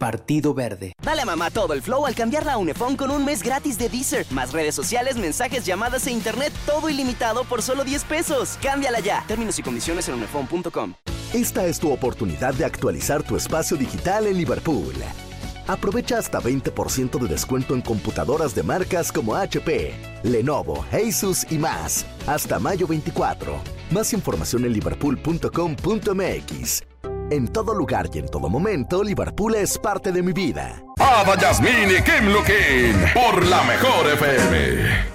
Partido Verde. Dale a mamá todo el flow al cambiarla a Unifón con un mes gratis de Deezer. Más redes sociales, mensajes, llamadas e internet, todo ilimitado por solo 10 pesos. Cámbiala ya. Términos y condiciones en unifón.com. Esta es tu oportunidad de actualizar tu espacio digital en Liverpool. Aprovecha hasta 20% de descuento en computadoras de marcas como HP, Lenovo, Asus y más. Hasta mayo 24. Más información en liverpool.com.mx. En todo lugar y en todo momento, Liverpool es parte de mi vida. Ada Yasmín y Kim Luquín por la Mejor FM.